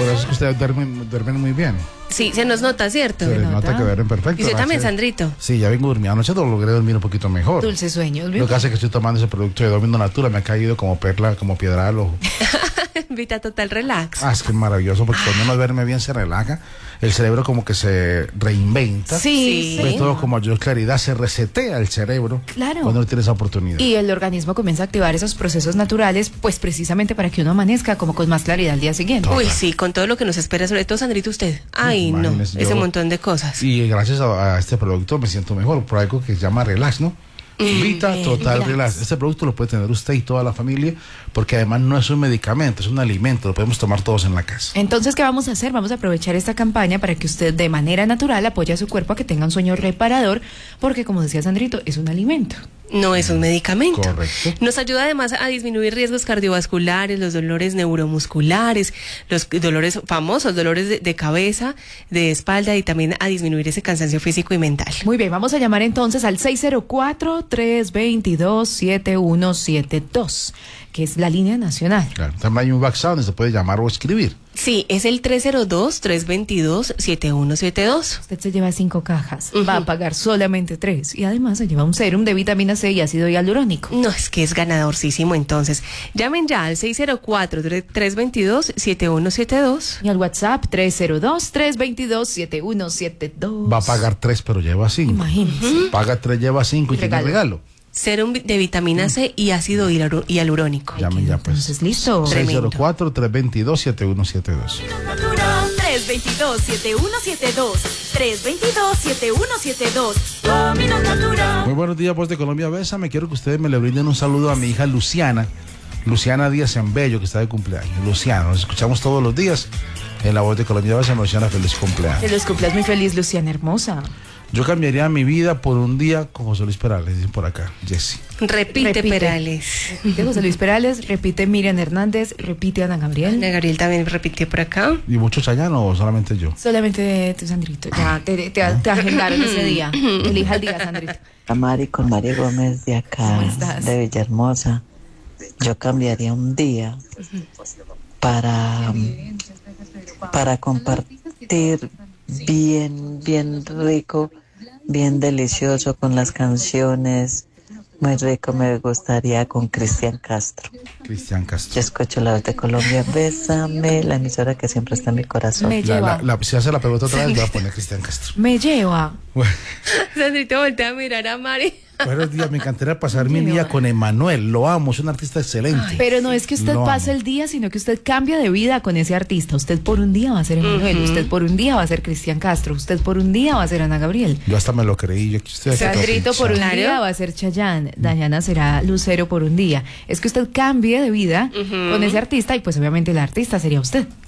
Por eso es que ustedes duermen muy bien. Sí, se nos nota, ¿cierto? Se les nota que duermen perfecto. Y usted también, Sandrito. Sí, ya vengo durmiendo. Anoche logré dormir un poquito mejor. Dulce sueño. Lo que hace es que estoy tomando ese producto de Domino Natura. Me ha caído como perla, como piedra al ojo. Vita Total Relax. Es que es maravilloso porque cuando uno duerme bien se relaja. El cerebro como que se reinventa. Sí. Ve todo con mayor claridad. Se resetea el cerebro. Claro. Cuando uno tiene esa oportunidad. Y el organismo comienza a activar esos procesos naturales, pues precisamente para que uno amanezca como con más claridad al día siguiente. Uy, sí, con todo lo que nos espera, sobre todo, Sandrito, usted. Ay, no, ese montón de cosas. Y gracias a este producto me siento mejor por algo que se llama Relax, ¿no? Vita Total Relax. Este producto lo puede tener usted y toda la familia, porque además no es un medicamento, es un alimento, lo podemos tomar todos en la casa. Entonces, ¿qué vamos a hacer? Vamos a aprovechar esta campaña para que usted de manera natural apoye a su cuerpo a que tenga un sueño reparador, porque como decía Sandrito, es un alimento. No es un medicamento. Correcto. Nos ayuda además a disminuir riesgos cardiovasculares, los dolores neuromusculares, los dolores famosos, dolores de cabeza, de espalda, y también a disminuir ese cansancio físico y mental. Muy bien, vamos a llamar entonces al 604-322-7172, que es la línea nacional. Claro, también hay un WhatsApp donde se puede llamar o escribir. Sí, es el 302-322-7172. Usted se lleva 5 cajas, va a pagar solamente 3 y además se lleva un sérum de vitamina C y ácido hialurónico. No, es que es ganadorcísimo. Entonces, llamen ya al 604-322-7172. Y al WhatsApp 302-322-7172. Va a pagar 3, pero lleva 5. Imagínese. Paga 3, lleva 5 y tiene regalo. Sérum de vitamina C y ácido hialurónico. Llamen ya pues. Entonces, listo. 604-322-7172. Natural 322-7172. 322-7172. Domino Natural. Muy buenos días, Voz de Colombia. Bésame. Quiero que ustedes me le brinden un saludo a mi hija Luciana Díaz en Bello, que está de cumpleaños. Luciana, nos escuchamos todos los días en la Voz de Colombia. Bésame, Luciana, feliz cumpleaños. Que los cumplas muy feliz, Luciana hermosa. Yo cambiaría mi vida por un día con José Luis Perales, dicen por acá, Jessy. Repite Perales. Repite José Luis Perales, repite Miriam Hernández, repite Ana Gabriel. Ana Gabriel también repitió por acá. ¿Y mucho Chayano o solamente yo? Solamente tú, Sandrito. Ya te agendaron ese día. Elija el día, Sandrito. Mari con María Gómez de acá, ¿Cómo estás? de Villahermosa. Yo cambiaría un día para compartir bien rico, bien delicioso con las canciones. Muy rico me gustaría con Cristian Castro. Cristian Castro. Yo escucho la Voz de Colombia. Bésame, la emisora que siempre está en mi corazón. Me lleva. Si hace la pregunta otra vez, voy a poner Cristian Castro. Me lleva. Bueno, Sandrito, voltea a mirar a Mari. buenos días, me encantaría pasar mi día con Emanuel. Lo amo, es un artista excelente. Pero no es que usted Lo pase amo. el día, sino que usted cambia de vida con ese artista. Usted por un día va a ser Emanuel, usted por un día va a ser Cristian Castro, usted por un día va a ser Ana Gabriel. Yo hasta me lo creí. Yo estoy aquí Sandrito todo por un pinchado. día va a ser Chayanne, Dayana será Lucero por un día. Es que usted cambie de vida con ese artista y pues obviamente el artista sería usted.